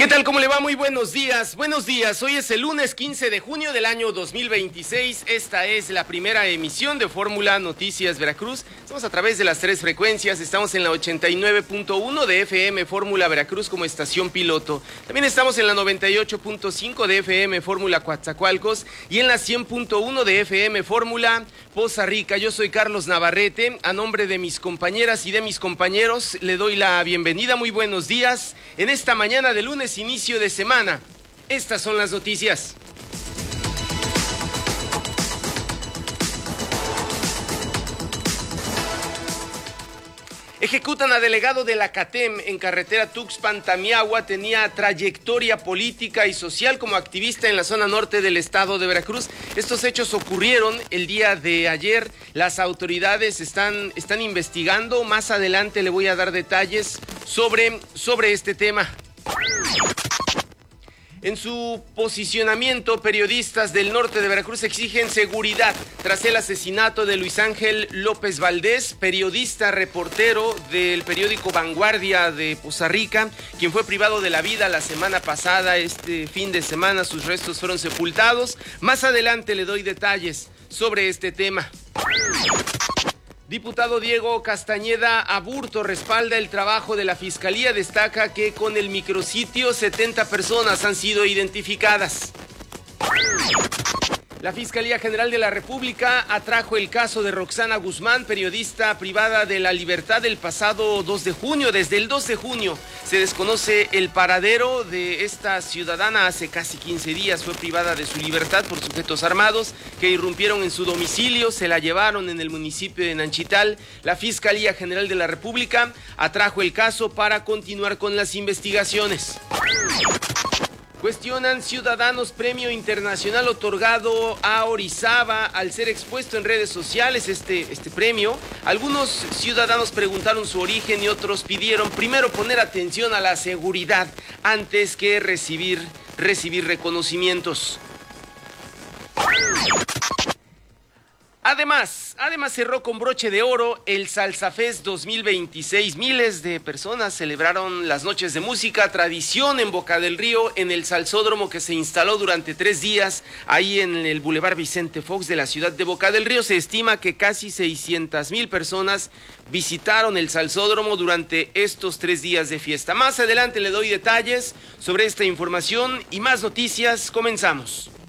¿Qué tal? ¿Cómo le va? Muy buenos días. Buenos días. Hoy es el lunes 15 de junio del año 2026. Esta es la primera emisión de Fórmula Noticias Veracruz. Estamos a través de las tres frecuencias. Estamos en la 89.1 de FM Fórmula Veracruz como estación piloto. También estamos en la 98.5 de FM Fórmula Coatzacoalcos y en la 100.1 de FM Fórmula Poza Rica. Yo soy Carlos Navarrete. A nombre de mis compañeras y de mis compañeros le doy la bienvenida. Muy buenos días. En esta mañana de lunes, inicio de semana. Estas son las noticias. Ejecutan a delegado de la CATEM en carretera Tuxpan-Tamiahua. Tenía trayectoria política y social como activista en la zona norte del estado de Veracruz. Estos hechos ocurrieron el día de ayer. Las autoridades están investigando. Más adelante le voy a dar detalles sobre este tema. En su posicionamiento, periodistas del norte de Veracruz exigen seguridad tras el asesinato de Luis Ángel López Valdés, periodista reportero del periódico Vanguardia de Poza Rica, quien fue privado de la vida la semana pasada. Este fin de semana sus restos fueron sepultados. Más adelante le doy detalles sobre este tema. Diputado Diego Castañeda Aburto respalda el trabajo de la Fiscalía. Destaca que con el micrositio 70 personas han sido identificadas. La Fiscalía General de la República atrajo el caso de Roxana Guzmán, periodista privada de la libertad el pasado 2 de junio. Desde el 2 de junio se desconoce el paradero de esta ciudadana. Hace casi 15 días fue privada de su libertad por sujetos armados que irrumpieron en su domicilio, se la llevaron en el municipio de Nanchital. La Fiscalía General de la República atrajo el caso para continuar con las investigaciones. Cuestionan ciudadanos premio internacional otorgado a Orizaba al ser expuesto en redes sociales este premio. Algunos ciudadanos preguntaron su origen y otros pidieron primero poner atención a la seguridad antes que recibir reconocimientos. Además cerró con broche de oro el Salsa Fest 2026. Miles de personas celebraron las noches de música, tradición en Boca del Río, en el salsódromo que se instaló durante 3 días, ahí en el Boulevard Vicente Fox de la ciudad de Boca del Río. Se estima que casi 600,000 personas visitaron el salsódromo durante estos 3 días de fiesta. Más adelante le doy detalles sobre esta información y más noticias. Comenzamos.